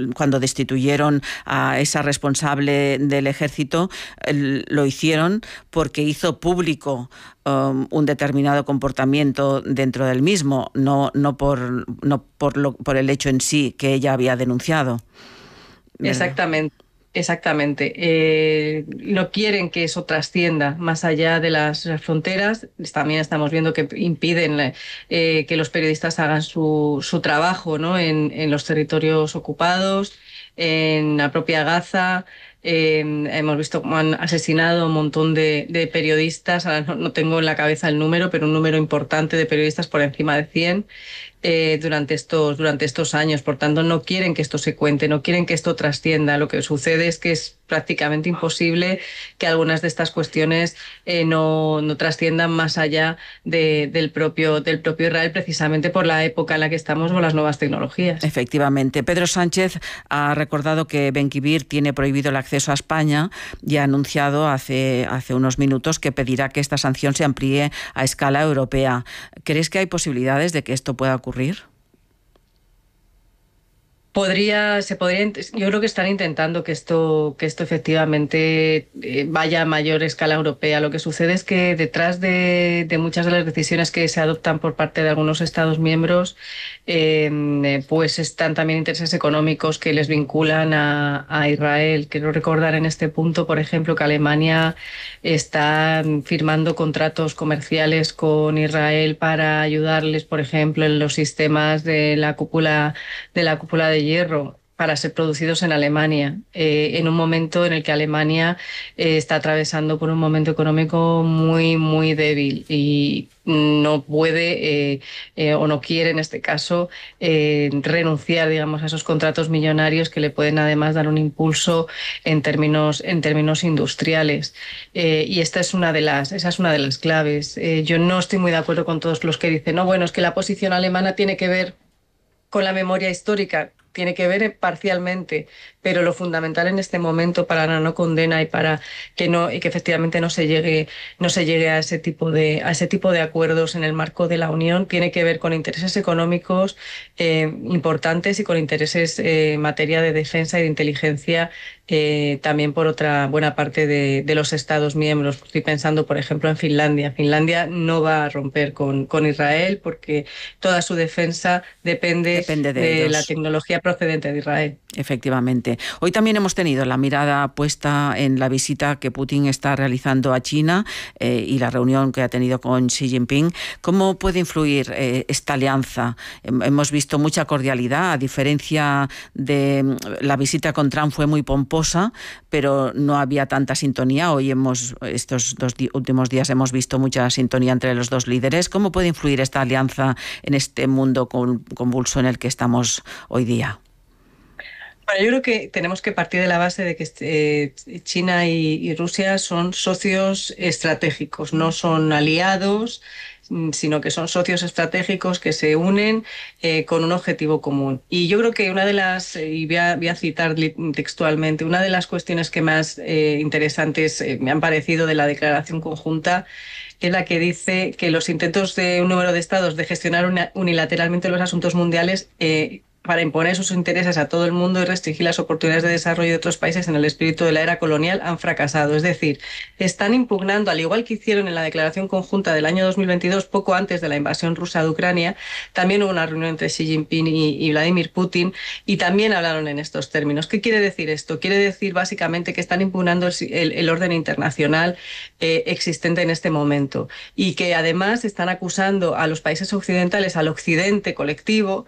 cuando destituyeron a esa responsable del ejército, lo hicieron porque hizo público un determinado comportamiento dentro del mismo, no por el hecho en sí que ella había denunciado. Exactamente. Exactamente. No quieren que eso trascienda más allá de las fronteras. También estamos viendo que impiden que los periodistas hagan su trabajo, ¿no? En los territorios ocupados, en la propia Gaza. Hemos visto cómo han asesinado a un montón de periodistas. Ahora no tengo en la cabeza el número, pero un número importante de periodistas, por encima de 100. Durante estos años. Por tanto, no quieren que esto se cuente, no quieren que esto trascienda. Lo que sucede es que es prácticamente imposible que algunas de estas cuestiones no trasciendan más allá del propio Israel, precisamente por la época en la que estamos con las nuevas tecnologías. Efectivamente. Pedro Sánchez ha recordado que Ben-Gvir tiene prohibido el acceso a España y ha anunciado hace unos minutos que pedirá que esta sanción se amplíe a escala europea. ¿Crees que hay posibilidades de que esto pueda ocurrir? Yo creo que están intentando que esto efectivamente vaya a mayor escala europea. Lo que sucede es que detrás de muchas de las decisiones que se adoptan por parte de algunos Estados miembros, pues están también intereses económicos que les vinculan a Israel. Quiero recordar en este punto, por ejemplo, que Alemania está firmando contratos comerciales con Israel para ayudarles, por ejemplo, en los sistemas de la cúpula de hierro para ser producidos en Alemania, en un momento en el que Alemania está atravesando por un momento económico muy, muy débil y no puede o no quiere, en este caso, renunciar, digamos, a esos contratos millonarios que le pueden además dar un impulso en términos industriales. Y esa es una de las claves. Yo no estoy muy de acuerdo con todos los que dicen, no, bueno, es que la posición alemana tiene que ver con la memoria histórica. Tiene que ver parcialmente, pero lo fundamental en este momento para la no condena y para que efectivamente no se llegue a ese tipo de acuerdos en el marco de la Unión, tiene que ver con intereses económicos importantes y con intereses en materia de defensa y de inteligencia, también por otra buena parte de los Estados miembros. Estoy pensando, por ejemplo, en Finlandia. Finlandia no va a romper con Israel porque toda su defensa depende de la tecnología procedente de Israel. Efectivamente. Hoy también hemos tenido la mirada puesta en la visita que Putin está realizando a China y la reunión que ha tenido con Xi Jinping. ¿Cómo puede influir esta alianza? Hemos visto mucha cordialidad, a diferencia de la visita con Trump fue muy pomposa, pero no había tanta sintonía. Hoy estos últimos días hemos visto mucha sintonía entre los dos líderes. ¿Cómo puede influir esta alianza en este mundo convulso en el que estamos hoy día? Bueno, yo creo que tenemos que partir de la base de que China y Rusia son socios estratégicos, no son aliados, sino que son socios estratégicos que se unen con un objetivo común. Y yo creo que y voy a citar textualmente, una de las cuestiones que más interesantes me han parecido de la declaración conjunta es la que dice que los intentos de un número de estados de gestionar unilateralmente los asuntos mundiales para imponer sus intereses a todo el mundo y restringir las oportunidades de desarrollo de otros países en el espíritu de la era colonial han fracasado. Es decir, están impugnando, al igual que hicieron en la declaración conjunta del año 2022, poco antes de la invasión rusa de Ucrania, también hubo una reunión entre Xi Jinping y Vladimir Putin y también hablaron en estos términos. ¿Qué quiere decir esto? Quiere decir básicamente que están impugnando el orden internacional existente en este momento y que además están acusando a los países occidentales, al occidente colectivo,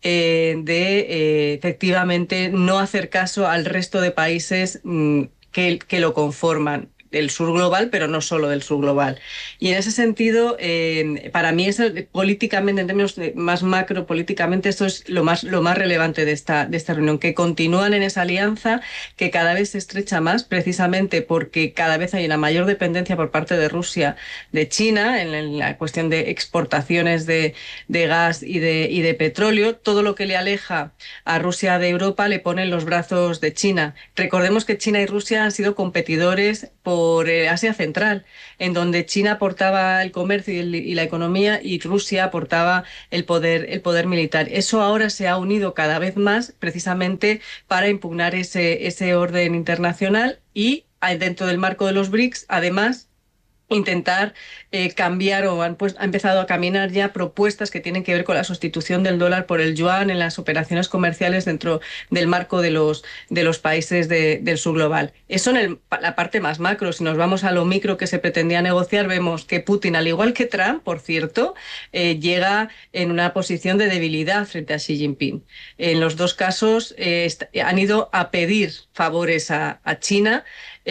de efectivamente no hacer caso al resto de países que lo conforman, del sur global, pero no solo del sur global. Y en ese sentido, para mí, políticamente, en términos más macro, políticamente, esto es lo más relevante de esta reunión, que continúan en esa alianza, que cada vez se estrecha más, precisamente porque cada vez hay una mayor dependencia por parte de Rusia de China, en la cuestión de exportaciones de gas y de petróleo. Todo lo que le aleja a Rusia de Europa le pone en los brazos de China. Recordemos que China y Rusia han sido competidores por por Asia Central, en donde China aportaba el comercio y la economía y Rusia aportaba el poder militar. Eso ahora se ha unido cada vez más precisamente para impugnar ese orden internacional y dentro del marco de los BRICS, además, intentar cambiar o ha empezado a caminar ya propuestas que tienen que ver con la sustitución del dólar por el yuan en las operaciones comerciales dentro del marco de los países del sur global. Eso en la parte más macro. Si nos vamos a lo micro que se pretendía negociar, vemos que Putin, al igual que Trump, por cierto, llega en una posición de debilidad frente a Xi Jinping. En los dos casos han ido a pedir favores a China,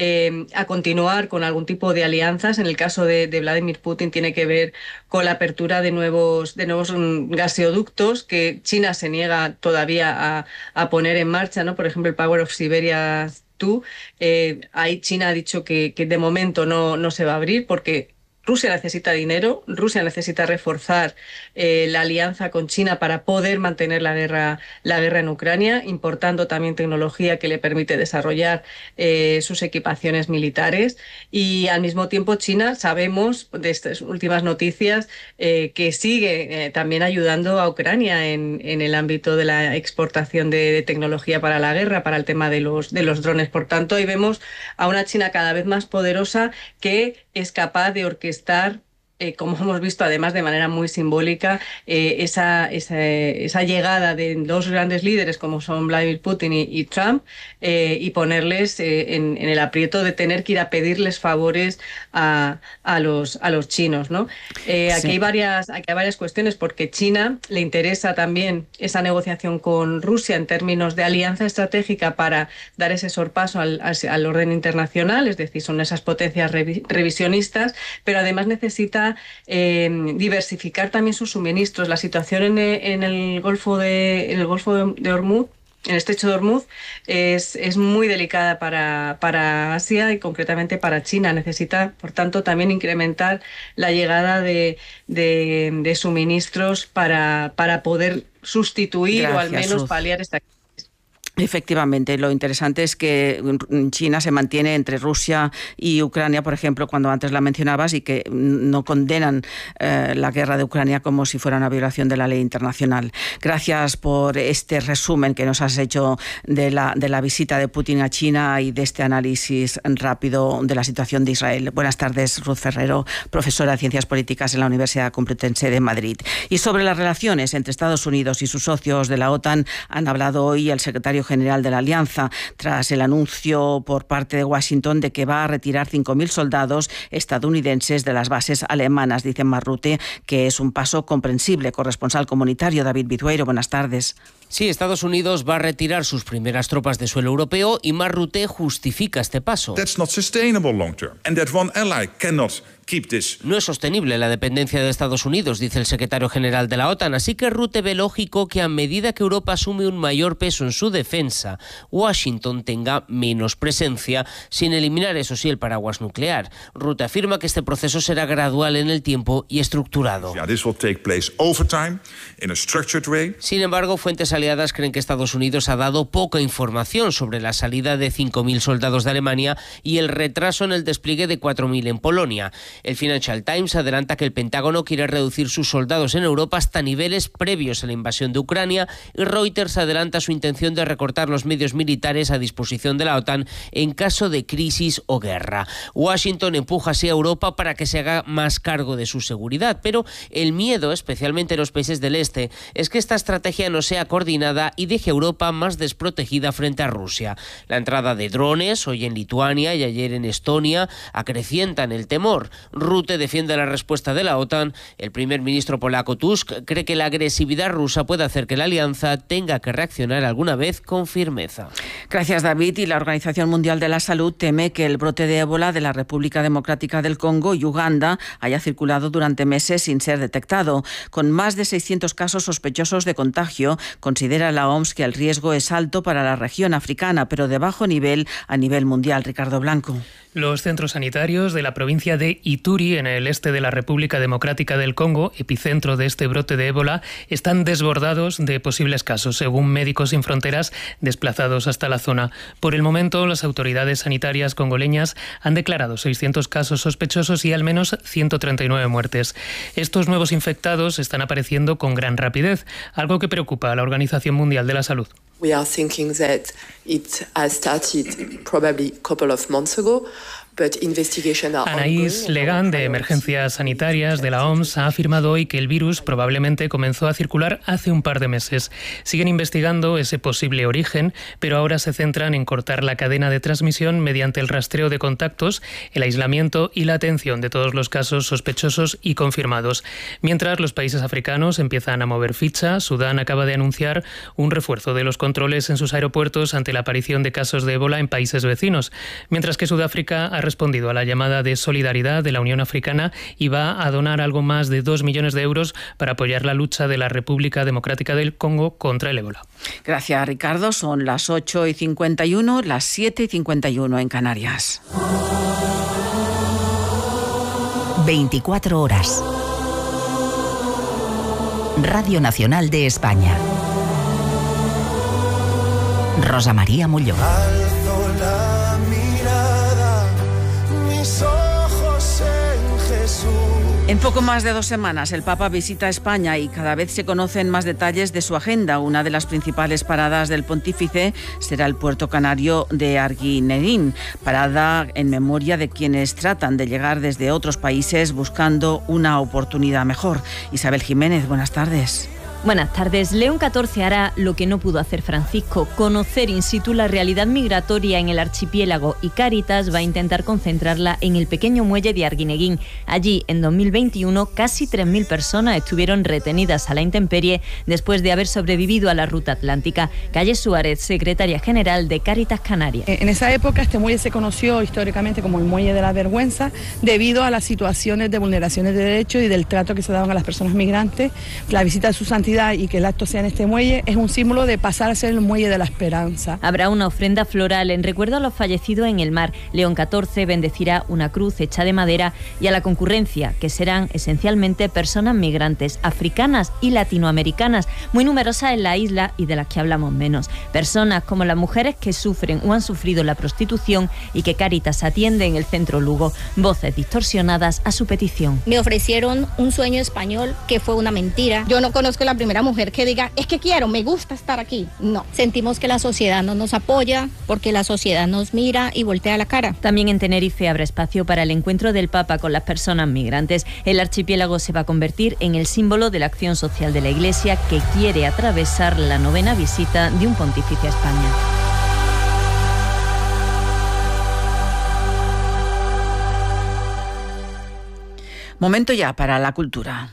a continuar con algún tipo de alianzas. En el caso de Vladimir Putin tiene que ver con la apertura de nuevos gaseoductos que China se niega todavía a poner en marcha, ¿no? Por ejemplo, el Power of Siberia 2. Ahí China ha dicho que de momento no se va a abrir porque Rusia necesita dinero, Rusia necesita reforzar la alianza con China para poder mantener la guerra en Ucrania, importando también tecnología que le permite desarrollar sus equipaciones militares. Y al mismo tiempo China, sabemos de estas últimas noticias, que sigue también ayudando a Ucrania en el ámbito de la exportación de tecnología para la guerra, para el tema de los drones. Por tanto, ahí vemos a una China cada vez más poderosa que es capaz de orquestar, como hemos visto además de manera muy simbólica, esa llegada de dos grandes líderes como son Vladimir Putin y Trump, y ponerles en el aprieto de tener que ir a pedirles favores a los chinos, ¿no? Aquí hay varias cuestiones, porque China le interesa también esa negociación con Rusia en términos de alianza estratégica para dar ese sorpaso al orden internacional, es decir, son esas potencias revisionistas, pero además necesita diversificar también sus suministros. La situación en el Golfo de Hormuz, en el estrecho de Hormuz, es muy delicada para Asia y concretamente para China. Necesita, por tanto, también incrementar la llegada de suministros para poder sustituir o al menos paliar esta crisis. Efectivamente, lo interesante es que China se mantiene entre Rusia y Ucrania, por ejemplo, cuando antes la mencionabas, y que no condenan la guerra de Ucrania como si fuera una violación de la ley internacional. Gracias por este resumen que nos has hecho de la visita de Putin a China y de este análisis rápido de la situación de Israel. Buenas tardes, Ruth Ferrero, profesora de Ciencias Políticas en la Universidad Complutense de Madrid. Y sobre las relaciones entre Estados Unidos y sus socios de la OTAN han hablado hoy el secretario general de la Alianza, tras el anuncio por parte de Washington de que va a retirar 5.000 soldados estadounidenses de las bases alemanas. Dice Marrute que es un paso comprensible. Corresponsal comunitario David Bidueiro, buenas tardes. Sí, Estados Unidos va a retirar sus primeras tropas de suelo europeo y Marrute justifica este paso. No es sostenible la dependencia de Estados Unidos, dice el secretario general de la OTAN, así que Rutte ve lógico que a medida que Europa asume un mayor peso en su defensa, Washington tenga menos presencia, sin eliminar, eso sí, el paraguas nuclear. Rutte afirma que este proceso será gradual en el tiempo y estructurado. Sin embargo, fuentes aliadas creen que Estados Unidos ha dado poca información sobre la salida de 5.000 soldados de Alemania y el retraso en el despliegue de 4.000 en Polonia. El Financial Times adelanta que el Pentágono quiere reducir sus soldados en Europa hasta niveles previos a la invasión de Ucrania, y Reuters adelanta su intención de recortar los medios militares a disposición de la OTAN en caso de crisis o guerra. Washington empuja así a Europa para que se haga más cargo de su seguridad, pero el miedo, especialmente en los países del este, es que esta estrategia no sea coordinada y deje a Europa más desprotegida frente a Rusia. La entrada de drones, hoy en Lituania y ayer en Estonia, acrecientan el temor. Rutte defiende la respuesta de la OTAN. El primer ministro polaco Tusk cree que la agresividad rusa puede hacer que la alianza tenga que reaccionar alguna vez con firmeza. Gracias, David. Y la Organización Mundial de la Salud teme que el brote de ébola de la República Democrática del Congo y Uganda haya circulado durante meses sin ser detectado. Con más de 600 casos sospechosos de contagio, con Considera la OMS que el riesgo es alto para la región africana, pero de bajo nivel a nivel mundial. Ricardo Blanco. Los centros sanitarios de la provincia de Ituri, en el este de la República Democrática del Congo, epicentro de este brote de ébola, están desbordados de posibles casos, según Médicos Sin Fronteras desplazados hasta la zona. Por el momento, las autoridades sanitarias congoleñas han declarado 600 casos sospechosos y al menos 139 muertes. Estos nuevos infectados están apareciendo con gran rapidez, algo que preocupa a la Organización Mundial de la Salud. We are thinking that it has started probably a couple of months ago. Anaïs Legan, de Emergencias Sanitarias de la OMS, ha afirmado hoy que el virus probablemente comenzó a circular hace un par de meses. Siguen investigando ese posible origen, pero ahora se centran en cortar la cadena de transmisión mediante el rastreo de contactos, el aislamiento y la atención de todos los casos sospechosos y confirmados. Mientras los países africanos empiezan a mover ficha, Sudán acaba de anunciar un refuerzo de los controles en sus aeropuertos ante la aparición de casos de ébola en países vecinos, mientras que Sudáfrica ha respondido a la llamada de solidaridad de la Unión Africana y va a donar algo más de 2 millones de euros para apoyar la lucha de la República Democrática del Congo contra el ébola. Gracias, Ricardo. Son las 8:51, las 7:51 en Canarias. 24 horas. Radio Nacional de España. Rosa María Molló. En poco más de 2 semanas, el Papa visita España y cada vez se conocen más detalles de su agenda. Una de las principales paradas del pontífice será el puerto canario de Arguineguín, parada en memoria de quienes tratan de llegar desde otros países buscando una oportunidad mejor. Isabel Jiménez, buenas tardes. Buenas tardes. León XIV hará lo que no pudo hacer Francisco, conocer in situ la realidad migratoria en el archipiélago, y Cáritas va a intentar concentrarla en el pequeño muelle de Arguineguín. Allí, en 2021, casi 3.000 personas estuvieron retenidas a la intemperie después de haber sobrevivido a la ruta atlántica. Calle Suárez, secretaria general de Cáritas Canarias. En esa época este muelle se conoció históricamente como el muelle de la vergüenza debido a las situaciones de vulneraciones de derechos y del trato que se daban a las personas migrantes. La visita de su santidad y que el acto sea en este muelle es un símbolo de pasar a ser el muelle de la esperanza. Habrá una ofrenda floral en recuerdo a los fallecidos en el mar. León XIV bendecirá una cruz hecha de madera y a la concurrencia, que serán esencialmente personas migrantes africanas y latinoamericanas, muy numerosas en la isla y de las que hablamos menos. Personas como las mujeres que sufren o han sufrido la prostitución y que Cáritas atiende en el centro Lugo. Voces distorsionadas a su petición. Me ofrecieron un sueño español que fue una mentira. Yo no conozco la primera mujer que diga, es que quiero, me gusta estar aquí. No, sentimos que la sociedad no nos apoya porque la sociedad nos mira y voltea la cara. También en Tenerife habrá espacio para el encuentro del Papa con las personas migrantes. El archipiélago se va a convertir en el símbolo de la acción social de la Iglesia, que quiere atravesar la 9ª visita de un pontífice a España. Momento ya para la cultura.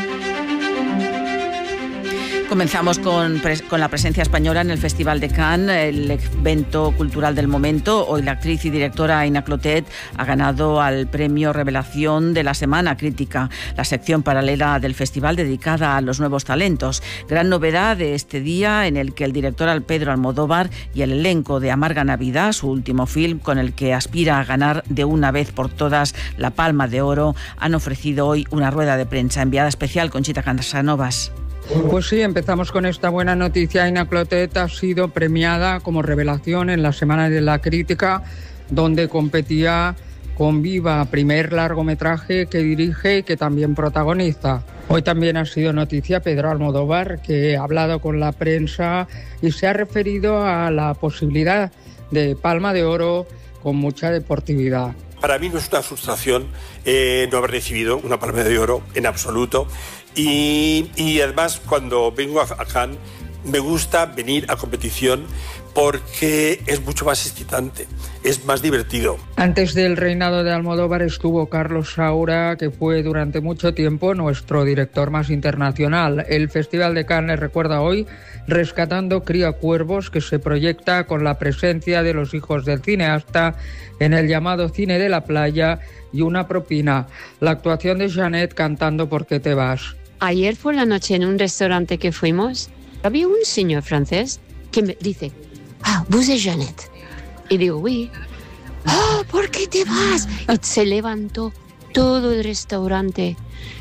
Comenzamos con la presencia española en el Festival de Cannes, el evento cultural del momento. Hoy la actriz y directora Aina Clotet ha ganado al premio Revelación de la Semana Crítica, la sección paralela del festival dedicada a los nuevos talentos. Gran novedad de este día, en el que el director Pedro Almodóvar y el elenco de Amarga Navidad, su último film con el que aspira a ganar de una vez por todas la Palma de Oro, han ofrecido hoy una rueda de prensa. Enviada especial Conchita Casanovas. Pues sí, empezamos con esta buena noticia. Aina Clotet ha sido premiada como revelación en la Semana de la Crítica, donde competía con Viva, primer largometraje que dirige y que también protagoniza. Hoy también ha sido noticia Pedro Almodóvar, que ha hablado con la prensa y se ha referido a la posibilidad de Palma de Oro con mucha deportividad. Para mí no es una frustración no haber recibido una Palma de Oro en absoluto. Y además, cuando vengo a Cannes, me gusta venir a competición porque es mucho más excitante, es más divertido. Antes del reinado de Almodóvar estuvo Carlos Saura, que fue durante mucho tiempo nuestro director más internacional. El Festival de Cannes recuerda hoy Rescatando Criacuervos, que se proyecta con la presencia de los hijos del cineasta en el llamado Cine de la Playa y Una propina. La actuación de Janet cantando ¿Por qué te vas? Ayer por la noche en un restaurante que fuimos, Había un señor francés que me dice, vous êtes Jeannette. Y digo, oui. ¿Por qué te vas? Y se levantó todo el restaurante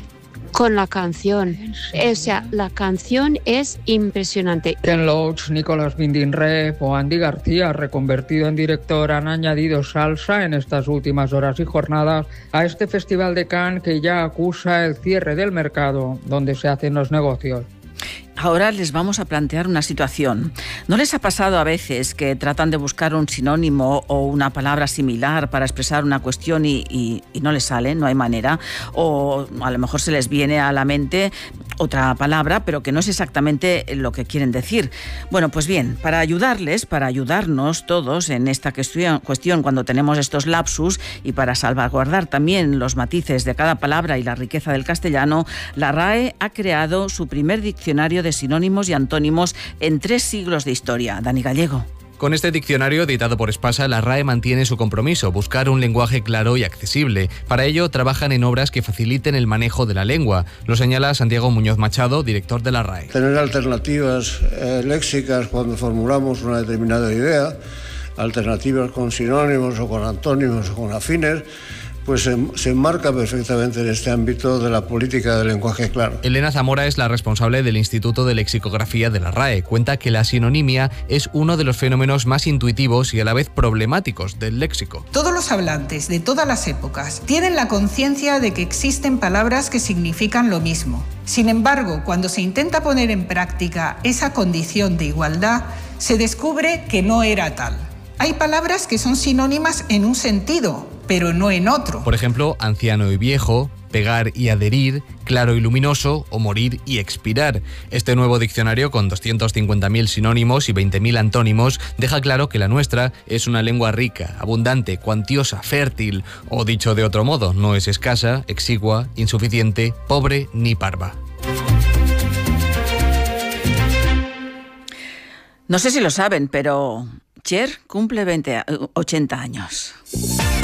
con la canción. O sea, la canción es impresionante. Ken Loach, Nicolás Winding Refn o Andy García, reconvertido en director, han añadido salsa en estas últimas horas y jornadas a este Festival de Cannes que ya acusa el cierre del mercado donde se hacen los negocios. Ahora les vamos a plantear una situación. ¿No les ha pasado a veces que tratan de buscar un sinónimo o una palabra similar para expresar una cuestión y no les sale, no hay manera? O a lo mejor se les viene a la mente otra palabra, pero que no es exactamente lo que quieren decir. Bueno, pues bien, para ayudarnos todos en esta cuestión cuando tenemos estos lapsus y para salvaguardar también los matices de cada palabra y la riqueza del castellano, la RAE ha creado su primer diccionario de sinónimos y antónimos en 3 siglos de historia. Dani Gallego. Con este diccionario editado por Espasa, la RAE mantiene su compromiso, buscar un lenguaje claro y accesible. Para ello, trabajan en obras que faciliten el manejo de la lengua. Lo señala Santiago Muñoz Machado, director de la RAE. Tener alternativas léxicas cuando formulamos una determinada idea, alternativas con sinónimos o con antónimos o con afines, pues se enmarca perfectamente en este ámbito de la política del lenguaje claro. Elena Zamora es la responsable del Instituto de Lexicografía de la RAE. Cuenta que la sinonimia es uno de los fenómenos más intuitivos y a la vez problemáticos del léxico. Todos los hablantes de todas las épocas tienen la conciencia de que existen palabras que significan lo mismo. Sin embargo, cuando se intenta poner en práctica esa condición de igualdad, se descubre que no era tal. Hay palabras que son sinónimas en un sentido, pero no en otro. Por ejemplo, anciano y viejo, pegar y adherir, claro y luminoso o morir y expirar. Este nuevo diccionario, con 250.000 sinónimos y 20.000 antónimos, deja claro que la nuestra es una lengua rica, abundante, cuantiosa, fértil, o dicho de otro modo, no es escasa, exigua, insuficiente, pobre ni parva. No sé si lo saben, pero Cher cumple 80 años.